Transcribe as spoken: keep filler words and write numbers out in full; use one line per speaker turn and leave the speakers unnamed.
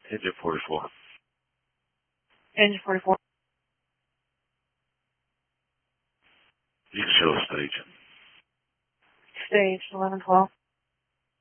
Engine forty-four.
Engine forty-four.
You can show a stage.
Stage eleven twelve.